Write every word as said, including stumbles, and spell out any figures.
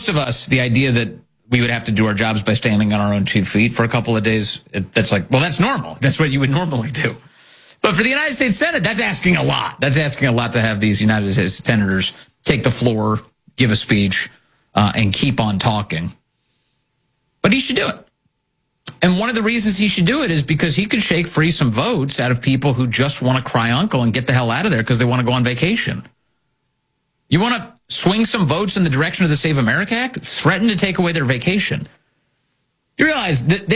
most of us, the idea that we would have to do our jobs by standing on our own two feet for a couple of days, it, that's like, well, that's normal. That's what you would normally do. But for the United States Senate, that's asking a lot. That's asking a lot to have these United States senators take the floor, give a speech, uh, and keep on talking. But he should do it. And one of the reasons he should do it is because he could shake free some votes out of people who just want to cry uncle and get the hell out of there because they want to go on vacation. You want to swing some votes in the direction of the Save America Act? Threaten to take away their vacation. You realize that they